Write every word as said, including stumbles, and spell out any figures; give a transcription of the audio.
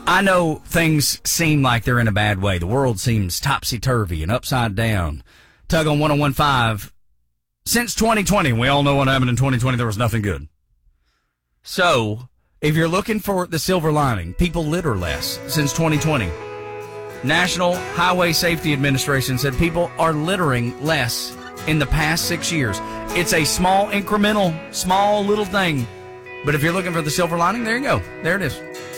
I know things seem like they're in a bad way. The world seems topsy-turvy and upside down. Tug on one oh one point five. Since twenty twenty, we all know what happened in twenty twenty. There was nothing good. So, if you're looking for the silver lining, people litter less since twenty twenty. National Highway Safety Administration said people are littering less in the past six years. It's a small, incremental, small little thing. But if you're looking for the silver lining, there you go. There it is.